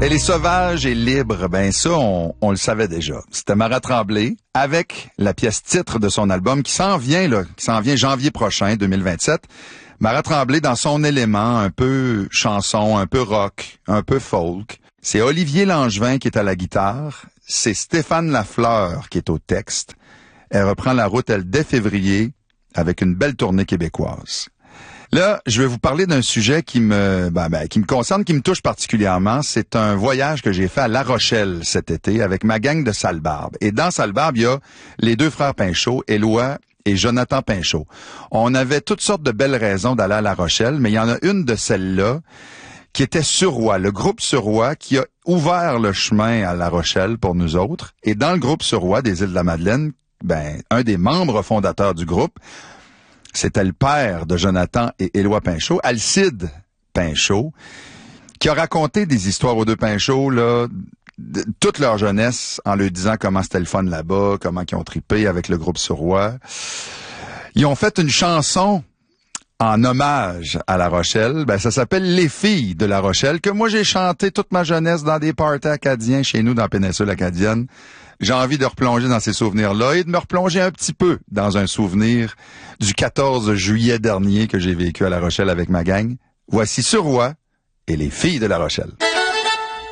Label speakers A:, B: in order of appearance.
A: Elle est sauvage et libre, ben ça, on le savait déjà. C'était Mara Tremblay, avec la pièce titre de son album qui s'en vient janvier prochain, 2027. Mara Tremblay dans son élément, un peu chanson, un peu rock, un peu folk. C'est Olivier Langevin qui est à la guitare, c'est Stéphane Lafleur qui est au texte. Elle reprend la route, elle, dès février, avec une belle tournée québécoise. Là, je vais vous parler d'un sujet qui me concerne, qui me touche particulièrement. C'est un voyage que j'ai fait à La Rochelle cet été avec ma gang de Sale-Barbe. Et dans Sale-Barbe, il y a les deux frères Pinchot, Éloi et Jonathan Pinchot. On avait toutes sortes de belles raisons d'aller à La Rochelle, mais il y en a une de celles-là qui était Suroît, le groupe Suroît qui a ouvert le chemin à La Rochelle pour nous autres. Et dans le groupe Suroît des Îles-de-la-Madeleine, un des membres fondateurs du groupe, c'était le père de Jonathan et Éloi Pinchot, Alcide Pinchot, qui a raconté des histoires aux deux Pinchot, là, toute leur jeunesse, en leur disant comment c'était le fun là-bas, comment ils ont trippé avec le groupe Suroît. Ils ont fait une chanson en hommage à La Rochelle. Ça s'appelle Les filles de La Rochelle, que moi j'ai chanté toute ma jeunesse dans des parties acadiens chez nous dans la péninsule acadienne. J'ai envie de replonger dans ces souvenirs-là et de me replonger un petit peu dans un souvenir du 14 juillet dernier que j'ai vécu à La Rochelle avec ma gang. Voici Suroît et les filles de La Rochelle.